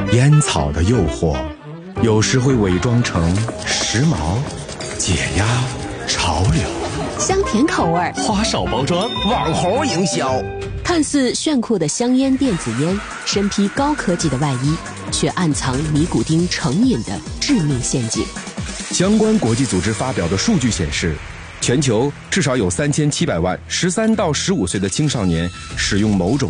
烟草的诱惑，有时会伪装成时髦、解压、潮流， 香甜口味， 花哨包装，网红营销。 看似炫酷的香烟电子烟，身披高科技的外衣，却暗藏尼古丁成瘾的致命陷阱。 相关国际组织发表的数据显示，全球至少有3700万13到15岁的青少年使用某种